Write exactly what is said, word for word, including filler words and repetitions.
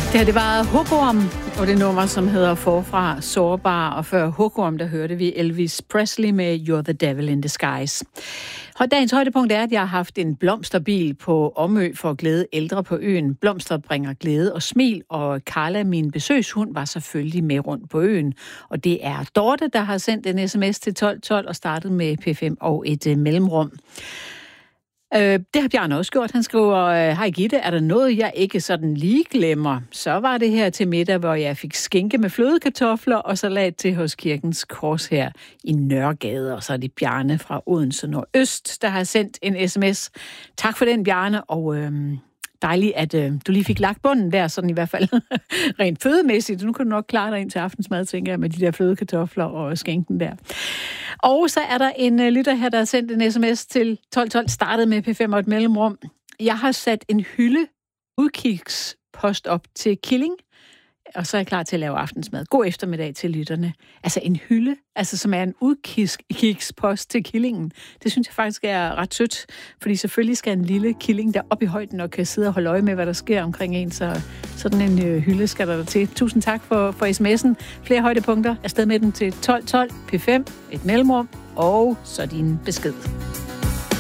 Det her, det var Hugorm, og det nummer, som hedder Forfra Sårbar, og før Hugorm, der hørte vi Elvis Presley med You're the Devil in Disguise. Og dagens højdepunkt er, at jeg har haft en blomsterbil på Omø for at glæde ældre på øen. Blomster bringer glæde og smil, og Carla, min besøgshund, var selvfølgelig med rundt på øen. Og det er Dorte, der har sendt en sms til tolv tolv og startet med P fem og et øh, mellemrum. Øh, det har Bjarne også gjort. Han skriver, hej Gitte, er der noget, jeg ikke sådan lige glemmer? Så var det her til middag, hvor jeg fik skinke med flødekartofler og salat til hos Kirkens Kors her i Nørregade. Og så er det Bjarne fra Odense Nordøst, der har sendt en sms. Tak for den, Bjarne, og øhm, dejligt, at øh, du lige fik lagt bunden der, sådan i hvert fald rent fødemæssigt. Nu kan du nok klare dig ind til aftensmad, tænker jeg, med de der flødekartofler og skinken der. Og så er der en uh, lytter her, der har sendt en sms til tolv tolv, startet med P fem og et mellemrum. Jeg har sat en hylde udkigspost op til Killing, og så er jeg klar til at lave aftensmad. God eftermiddag til lytterne. Altså en hylde, altså som er en udkigspost til Killingen. Det synes jeg faktisk er ret sødt, fordi selvfølgelig skal en lille killing der op i højden og kan sidde og holde øje med, hvad der sker omkring en, så sådan en øh, hylde skal der til. Tusind tak for, for sms'en. Flere højdepunkter. Afsted med den til tolv tolv, P fem, et mellemrum, og så din besked.